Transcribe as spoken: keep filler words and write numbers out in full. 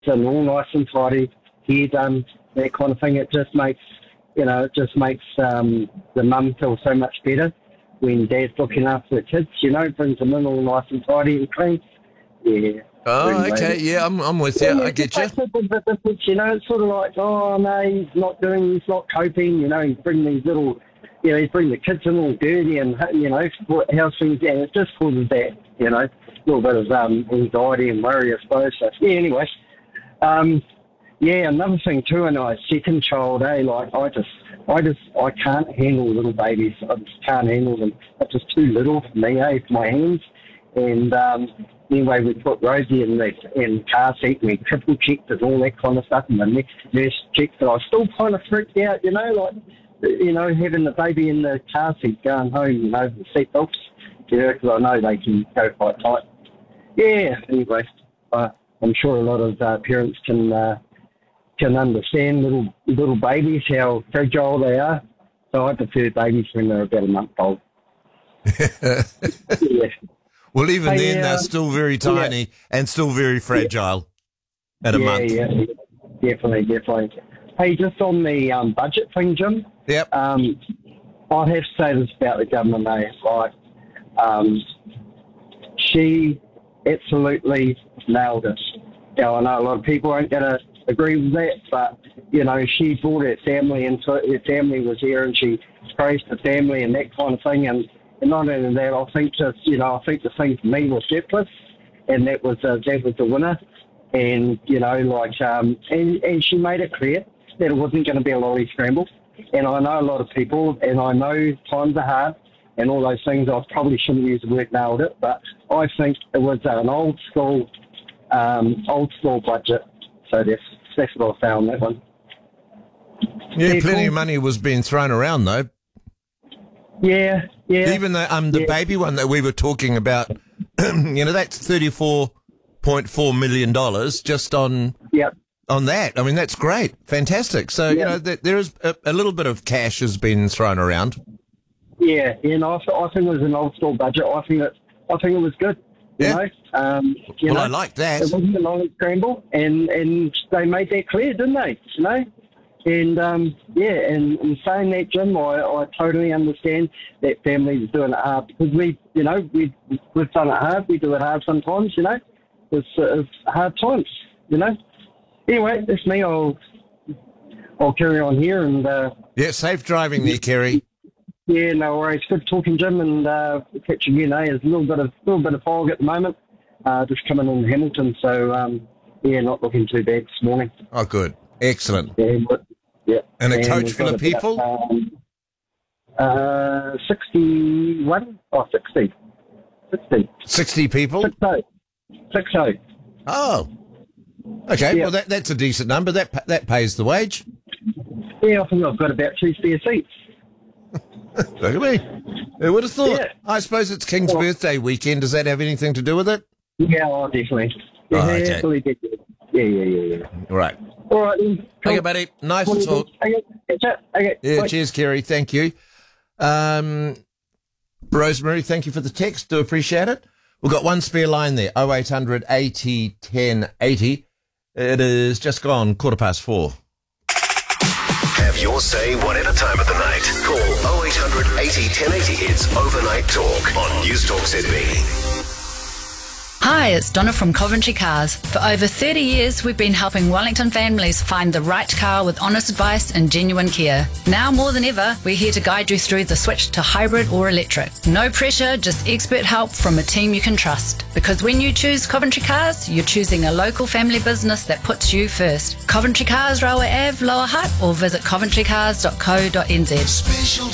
and all nice and tidy, hair done, that kind of thing. It just makes, you know, it just makes um, the mum feel so much better when dad's looking after the kids, you know, brings them in all nice and tidy and clean. Yeah. Oh, okay, yeah, I'm I'm with you. Yeah, I get you. It's a bit different, you know, it's sort of like, oh, no, he's not doing, he's not coping, you know, he's bringing these little, you know, he's bringing the kids in all dirty and, you know, how's things, and it just causes that, you know, a little bit of um, anxiety and worry, I suppose. So, yeah, anyway. Um, yeah, another thing too, and I second child, eh, like, I just, I just, I can't handle little babies. I just can't handle them. It's just too little for me, eh, for my hands. And, um, anyway, we put Rosie in the in car seat and we triple checked and all that kind of stuff, and the next nurse checked, but I was still kind of freaked out, you know, like, you know, having the baby in the car seat going home, you know, the seat belts, you know, because I know they can go quite tight. Yeah, anyway, uh, I'm sure a lot of uh, parents can uh, can understand little little babies, how fragile they are. So I prefer babies when they're about a month old. Yeah. Well, even Hey, then, uh, they're still very tiny yeah. and still very fragile at a yeah, month. Yeah, definitely, definitely. Hey, just on the um, budget thing, Jim. Yep. Um, I'd have to say this about the government, eh? Like, um, she absolutely nailed it. Now, I know a lot of people aren't going to agree with that, but, you know, she brought her family into it. Her family was here and she praised the family and that kind of thing. And, and not only that, I think just, you know, I think the thing for me was surplus, and that was, uh, that was the winner. And, you know, like, um, and, and she made it clear that it wasn't going to be a lorry scramble. And I know a lot of people, and I know times are hard and all those things. I probably shouldn't use the word nailed it, but I think it was an old school, um, old school budget. So that's, that's what I found, that one. Yeah, People, plenty of money was being thrown around, though. Yeah, yeah. Even the, um, the yeah. baby one that we were talking about, you know, that's thirty-four point four million dollars just on Yep. on that. I mean, that's great. Fantastic. So, Yeah. you know, th- there is a, a little bit of cash has been thrown around. Yeah, yeah, no, I, th- I think it was an old school budget. I think it, I think it was good. You Yeah. know, um, you Well, know, I like that. It wasn't a long scramble, and and they made that clear, didn't they? You know, and um, yeah, and, and saying that, Jim, I, I totally understand that families are doing it hard because we, you know, we we've done it hard. We do it hard sometimes. You know, it's, it's hard times. You know. Anyway, that's me. I'll I'll carry on here and. Uh, Yeah, safe driving there, Kerry. Yeah, no worries. Good talking, Jim, and uh, we'll catch you again. Eh? There's a little bit of little bit of fog at the moment, uh, just coming in Hamilton. So um, yeah, not looking too bad this morning. Oh, good. Excellent. Yeah, but, yeah. And a And coach we've full got of people? About, um, uh, sixty-one or sixty, sixty, sixty people? six oh, six oh. Oh. Okay, Yeah. well, that, that's a decent number. That pa- that pays the wage. Yeah, I think I've got about two spare seats. Look at me. Who would have thought? Yeah. I suppose it's King's Well- birthday weekend. Does that have anything to do with it? Yeah, oh, definitely. Yeah, Oh, okay. definitely, definitely. Yeah, yeah, yeah, yeah. All right. All right, then. Cool. Okay, buddy. Nice to talk. Okay, catch up. Okay, Yeah, bye. cheers, Kerry. Thank you. Um, Rosemary, thank you for the text. Do appreciate it. We've got one spare line there, oh eight hundred eighty ten eighty. It is just gone quarter past four. Have your say whatever time of the night. Call oh eight hundred eighty ten eighty. It's Overnight Talk on News Talk Sydney. Hi, it's Donna from Coventry Cars. For over thirty years, we've been helping Wellington families find the right car with honest advice and genuine care. Now more than ever, we're here to guide you through the switch to hybrid or electric. No pressure, just expert help from a team you can trust. Because when you choose Coventry Cars, you're choosing a local family business that puts you first. Coventry Cars, Railway Ave, Lower Hutt, or visit coventry cars dot co dot n z.